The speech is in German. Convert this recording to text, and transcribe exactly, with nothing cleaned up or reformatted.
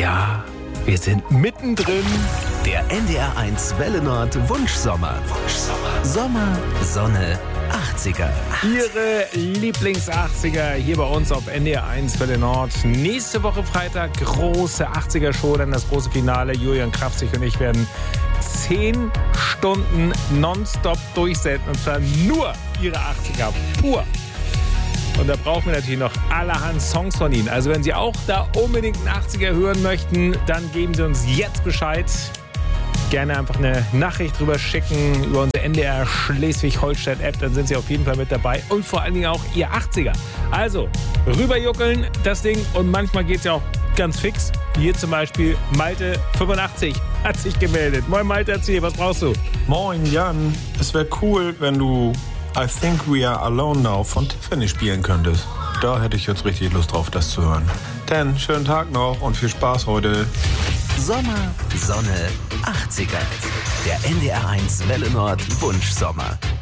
Ja, wir sind mittendrin. Der N D R eins Welle Nord Wunschsommer. Wunschsommer. Sommer, Sonne, achtziger. Ihre Lieblings-achtziger hier bei uns auf N D R eins Welle Nord. Nächste Woche Freitag große achtziger-Show, dann das große Finale. Julian Krafzig und ich werden zehn Stunden nonstop durchsenden. Und zwar nur Ihre achtziger, pur. Und da brauchen wir natürlich noch allerhand Songs von Ihnen. Also wenn Sie auch da unbedingt einen achtziger hören möchten, dann geben Sie uns jetzt Bescheid. Gerne einfach eine Nachricht drüber schicken über unsere N D R Schleswig-Holstein-App. Dann sind Sie auf jeden Fall mit dabei. Und vor allen Dingen auch Ihr achtziger. Also rüberjuckeln, das Ding. Und manchmal geht es ja auch ganz fix. Hier zum Beispiel Malte fünfundachtzig hat sich gemeldet. Moin Malte, erzähl, was brauchst du? Moin Jan, es wäre cool, wenn du I Think We Are Alone Now von Tiffany spielen könntest. Da hätte ich jetzt richtig Lust drauf, das zu hören. Denn schönen Tag noch und viel Spaß heute. Sommer, Sonne, achtziger. Der N D R eins Welle Nord Wunschsommer.